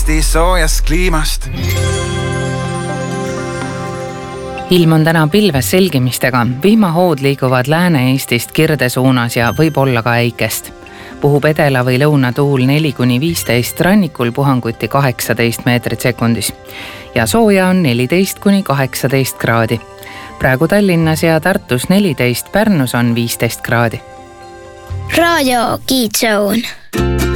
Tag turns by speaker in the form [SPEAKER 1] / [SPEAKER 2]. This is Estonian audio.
[SPEAKER 1] Eesti soojast kliimast.
[SPEAKER 2] Ilm on täna pilves selgimistega. Vihmahood liiguvad Lääne-Eestist Kirde suunas ja võib olla ka äikest. Puhub edela- või lõunatuul 4-15, rannikul puhanguti 18 meetrit sekundis. Ja sooja on 14-18 kraadi. Praegu Tallinnas ja Tartus 14, Pärnus on 15 kraadi.
[SPEAKER 3] Raadio Kiidzoon.